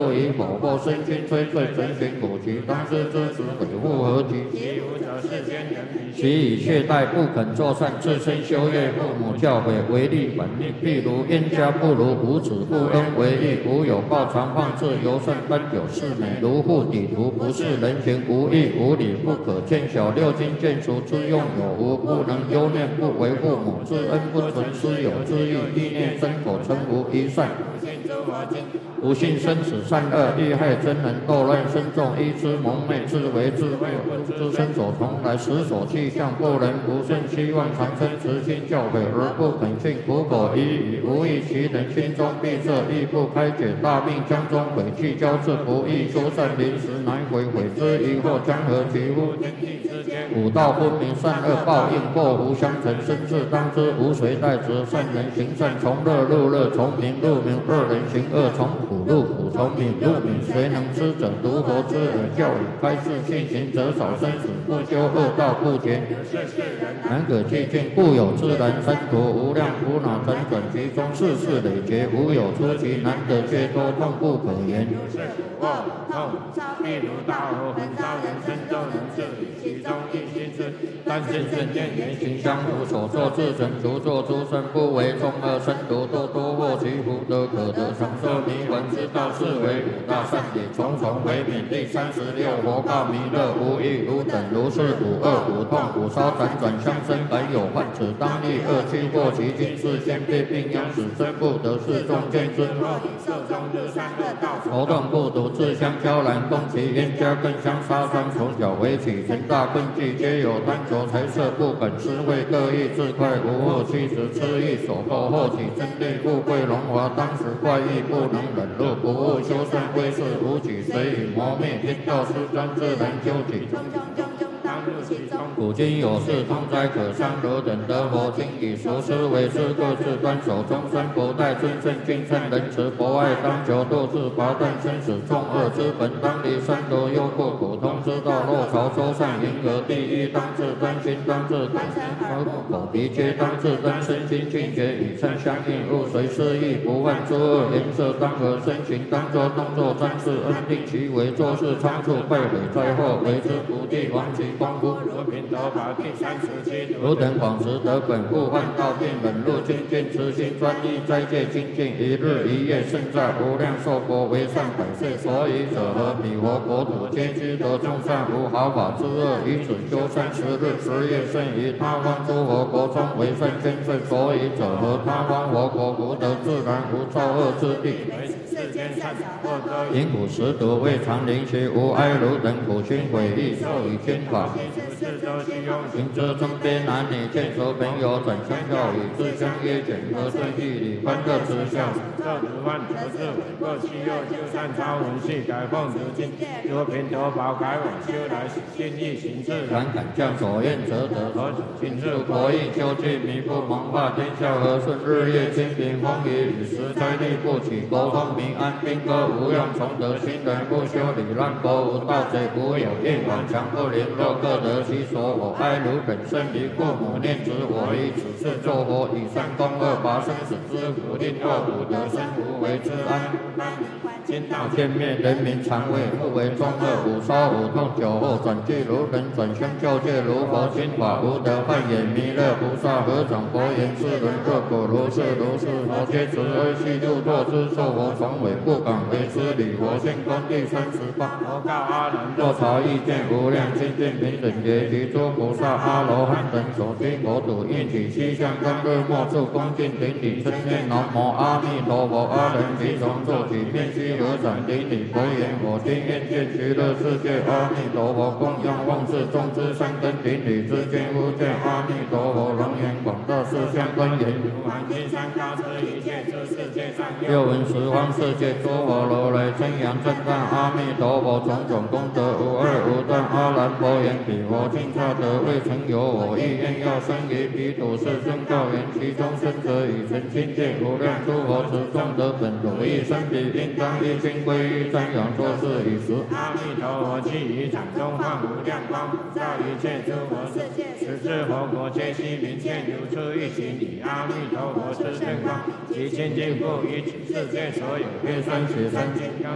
以某或身心摧碎成形果其当知之子毁复何其？ 其无者世间人彼。 其以懈怠不肯作善，自身修业，父母教诲为利反逆。譬如冤家不如无子，不恩为义。无有报常放肆，尤甚奔酒是美。如护底图，不是人情，无义无理，不可见小。六经见熟之用有无？不能忧念，不为父母之恩，不存师友之意。意念身口成无一善。无信生死善恶，欲害真人，斗乱深重，依之蒙昧，自为自灭，不知身所从来，时所去向，不能不顺，希望长生慈心教诲而不肯信，苦口一语无益，其人心中闭塞，亦不开解，大病江中悔去交至不义，修善临时乃悔，悔之疑惑将何其乎？五道分明，善恶报应，祸福相承，生至当知，无谁代之。善人行善，从乐入乐，从明入明；恶人行恶，从苦入苦，从明入明。谁能知者？独佛之耳教语，开示信行者少生死，不修恶道不减。难可寂静，故有自然三途，无量苦恼辗转其中，世事累劫，无有出其难得解脱，痛不可言。 譬如大火焚烧人身，就能治理其中一心事。但心圣见言行相符，所作自成，除作诸身，不为众恶身毒，多多获其福德，可得长寿弥闻之道，是为五大善也。重重为免。第36，佛告弥勒：无欲如等如是，五恶五痛五烧辗转相生，本有患此，当立恶趣祸其经，是先必病殃死生不得，是众见之后，受中日善恶道，头痛不独，自相交然，攻其冤家，更相杀伤，从小为起，成大困忌，皆有贪求财色，不肯施惠，各异自快，无恶气质，痴意所迫，后起真力，富贵荣华，当时怪异，不能忍辱，不务修善，归世无举，随以磨灭，天道失专，自然究竟。古今有事，痛哉可伤，汝等得佛经，以熟思为师，各自端守终身不殆，尊圣敬圣仁慈博爱，当求度自拔断生死众恶之本，当离三毒忧怖苦痛之道，若朝周善迎合第一，当自端心，当自口鼻皆当自端，身心净洁，与善相应，入随失意，不犯诸恶，颜色当和，身形当作动作专事，安定其为，做事仓促，败毁灾祸，为之不地，亡其光复。如品头法第37，汝等广识得本，不犯道并忍辱精进，慈心专一，斋戒精进，一日一夜胜在无量寿佛，为善百岁。所以者何？彼佛国土皆居得众善，无毫发之恶，以此修30日10夜，甚于他方诸佛国中为善千岁。所以者何？他方佛国无得自然，无造恶之地。因苦食毒，未尝灵邪，无哀汝等苦心悔意，受以天法。行之中边男女，见熟朋友，转相教语，自相约卷，和顺义理，欢乐之笑。各如万德智伟，各其右就善超文系，改奉如经。若品头法改往修来，心意行自然，敢将所愿则得。今日国义究竟，弥不蒙化天下和顺，日夜清平风雨，与时灾力不起，国风民安，兵戈无用，从得新人不修理，乱国无盗贼，无有业往强不灵，若各得其所，我哀汝等生于父母念子，我以此事作佛，以善攻恶，拔生死之苦，令恶苦得生，无为之安。今道见灭，人民常畏，不为众恶，五烧五痛，酒后转具如人，转相教戒如佛心法，无得幻眼弥勒菩萨合掌佛言：世人若果如是如是，佛皆慈悲悉入堕之，受佛崇伟，不敢为之礼。我现观第38，佛告阿难：若朝意见无量清净平等觉，其诸菩萨阿罗汉等所居国土，应起西向当日末处恭敬顶礼，称念南无阿弥陀佛。阿人即从做起，面须合掌顶礼，佛言：我今愿见极乐世界阿弥陀佛，供养万世众之善根顶礼之间，忽见阿弥陀佛龙颜广大，四相庄严，如满金山高之一切之世界上，又闻十方世界诸佛如来称扬称赞阿弥陀佛，种种功德无二无断。阿难佛言：彼佛尽刹得，未曾有我意愿要生于彼土世尊告言：其中生者以成清净无量诸佛持众得本，如意生彼，应当一心归于瞻仰作是以时。阿弥陀佛既于掌中放无量光，普照一切诸佛世界，十智佛国皆悉明见，如出一行，以阿弥陀佛之正光，其清净复于世界所有，遍生血生金刚。